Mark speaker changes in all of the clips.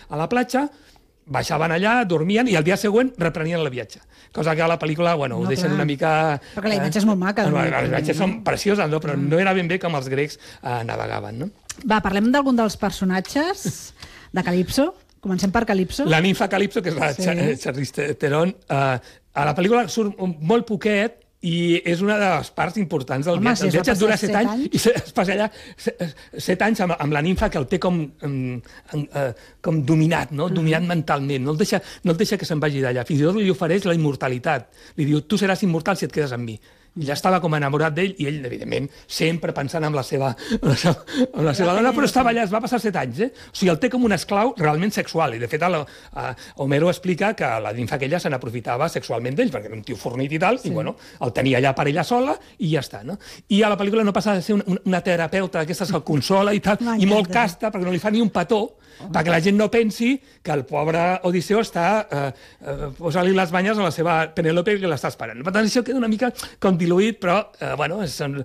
Speaker 1: a la platja, baixaven allà, dormien i el dia següent reprenien el viatge. Cosa que a la pel·lícula, bueno, ho deixen una mica...
Speaker 2: Perquè la imatge és molt maca.
Speaker 1: Les imatges són precioses, no? Però no era ben bé com els grecs navegaven, no?
Speaker 2: Va, parlem d'algun dels personatges de Calypso. Comencem per Calypso.
Speaker 1: La ninfa Calypso, que és la Charlize Theron, a la pel·lícula surt molt poquet i és una de les parts importants del viatge. El viatge dura 7 anys i es passa allà 7 anys amb la ninfa que el té com dominat, no? Dominat mentalment. No el deixa que se'n vagi d'allà. Fins i tot li ofereix la immortalitat. Li diu, tu seràs immortal si et quedes amb mi. I ja estava com enamorat d'ell i ell, evidentment, sempre pensant en la seva dona, però estava allà, es va passar 7 anys, O sigui, el té com un esclau realment sexual. I, de fet, Homero explica que la ninfa aquella se n'aprofitava sexualment d'ell, perquè era un tio fornit i tal, i, bueno, el tenia allà per ella sola i ja està, no? I a la pel·lícula no passa de ser una terapeuta d'aquestes que el consola i tal, i molt casta, perquè no li fa ni un petó, perquè la gent no pensi que el pobre Odisseu està posant-li les banyes a la seva Penèlope que l'està esperant. Per tant, això queda una mica com diluït, però, bueno, són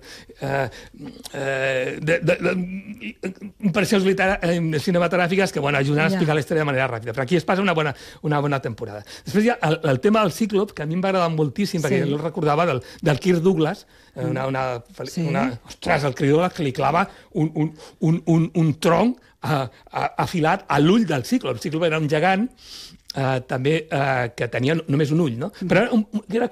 Speaker 1: impressions cinematogràfiques que, bueno, ajuden a explicar la història de manera ràpida. Però aquí es passa una bona temporada. Després hi ha el tema del Cíclop, que a mi em va agradar moltíssim, perquè jo el recordava del Kirk Douglas, ostres, el Kirk Douglas que li clava un tronc afilat a l'ull del Cíclop. El Cíclop era un gegant també que tenia només un ull, no? Però era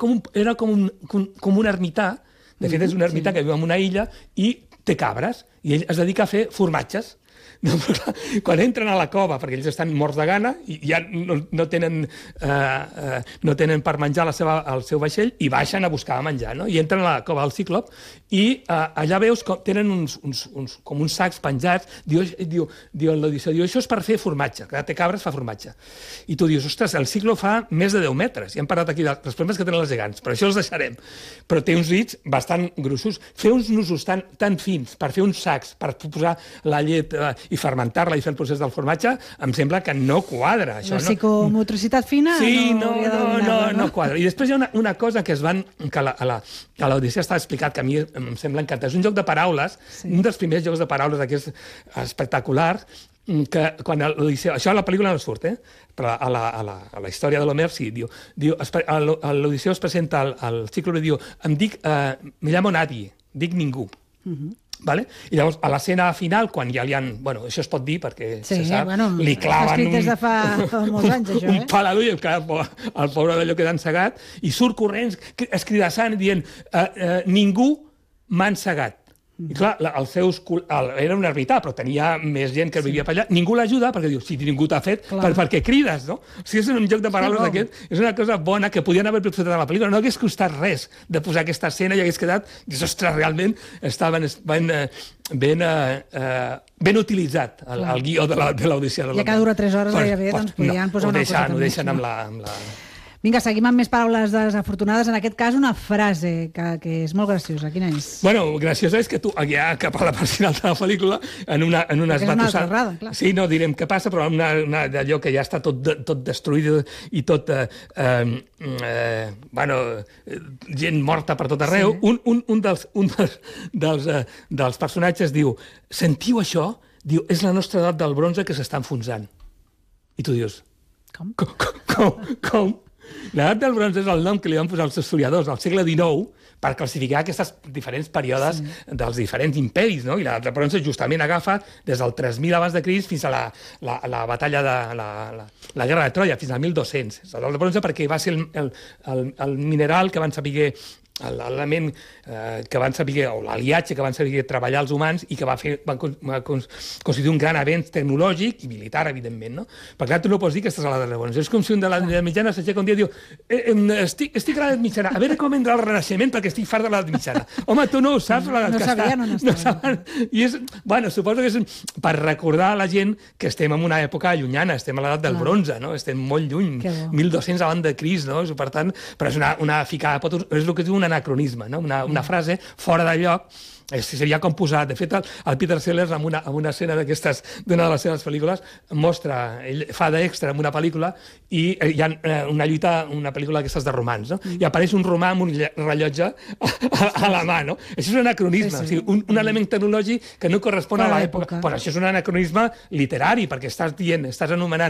Speaker 1: com un ermità, de fet és un ermità que viu en una illa i té cabres, i ell es dedica a fer formatges. No, però quan entren a la cova, perquè ells estan morts de gana i ja no tenen per menjar el seu vaixell i baixen a buscar menjar, no? I entren a la cova del Cíclop i allà veus que tenen com uns sacs penjats. Diu l'Odisseu, això és per fer formatge, que té cabres, fa formatge. I tu dius, ostres, el Cíclop fa més de 10 metres. Ja hem parlat aquí dels problemes que tenen les gegants, però això els deixarem. Però té uns dits bastant grossos. Fer uns nusos tan fins per fer uns sacs, per posar la llet i fermentar-la i fer el procés del formatge, em sembla que no quadra.
Speaker 2: La psicomotricitat fina
Speaker 1: no quadra. I després hi ha una cosa que a l'Odissea està explicat, que a mi em sembla encantat. És un joc de paraules, un dels primers jocs de paraules d'aquests espectaculars, que quan l'Odissea... Això a la pel·lícula no surt, però a la història de l'Homer sí. L'Odisseu es presenta al Cíclope i diu, me llamo nadie, dic ningú. Vale? I llavors, a l'escena final, quan ja li han... Bueno, això es pot dir perquè se sap, li claven un pal a l'ull, el pobre d'allò queda encegat, i surt corrents, escridassant, dient ningú m'ha encegat. I clar, era un ermità, però tenia més gent que vivia per allà. Ningú l'ajuda, perquè diu, si ningú t'ha fet, per què crides, no? O sigui, és un joc de paraules d'aquest, és una cosa bona que podien haver posat a la pel·lícula. No hagués costat res de posar aquesta escena i hagués quedat, dius, ostres, realment estaven ben utilitzat el guió de l'Odissea.
Speaker 2: Ja que dura 3 hores gairebé, doncs podien posar una cosa.
Speaker 1: Ho deixen amb la...
Speaker 2: Vinga, seguim amb més paraules desafortunades. En aquest cas, una frase que és molt graciosa. Quina és?
Speaker 1: Bueno, graciosa és que tu, ja cap a la part final de la pel·lícula, en una esbatussada... Sí, no direm què passa, però d'allò que ja està tot destruït i tot... gent morta per tot arreu. Un dels personatges diu, sentiu això? Diu, és la nostra edat del bronze que s'està enfonsant. I tu dius... Com? L'edat del bronze és el nom que li van posar els historiadors al segle XIX per classificar aquests diferents períodes dels diferents imperis, no? I l'edat del bronze justament agafa des del 3000 abans de Crist fins a la batalla de la guerra de Troia, fins al 1200. L'edat del bronze perquè va ser el mineral que van saber l'element que van saber, o l'aliatge que van saber treballar els humans i que van constituir un gran avenç tecnològic i militar, evidentment, no? Perquè clar, tu no pots dir que estàs a l'edat bronze. És com si un de l'edat mitjana s'aixeca un dia i diu estic a l'edat mitjana, a veure com vendrà el Renaixement perquè estic fart de l'edat mitjana. Home, tu no ho saps, l'edat que està. No sabien. I és, bueno, suposo que és per recordar a la gent que estem en una època llunyana, estem a l'edat del bronze, no? Estem molt lluny, 1200 abans de Crist, no? Per tant, però és una ficada, és el que diu un anacronisme, no? Una frase fora de lloc. Seria com posar... De fet, el Peter Sellers, en una escena d'aquestes, d'una de les seves pel·lícules, mostra, ell fa d'extra en una pel·lícula i hi ha una lluita, una pel·lícula d'aquestes de romans, no? I apareix un romà amb un rellotge a la mà, no? Això és un anacronisme, o sigui, un element tecnològic que no correspon a l'època. Però això és un anacronisme literari, perquè estàs dient, estàs anomenant